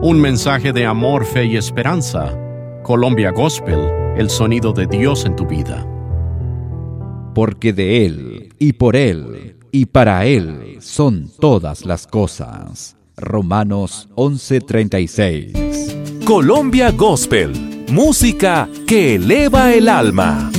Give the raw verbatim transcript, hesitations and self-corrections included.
Un mensaje de amor, fe y esperanza. Colombia Gospel, el sonido de Dios en tu vida. Porque de Él, y por Él, y para Él son todas las cosas. Romanos once treinta y seis. Colombia Gospel, música que eleva el alma.